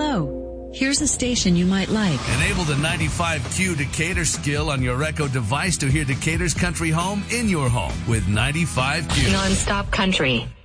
Hello, here's a station you might like. Enable the 95Q Decatur skill on your Echo device to hear Decatur's country home in your home with 95Q. Non-stop country.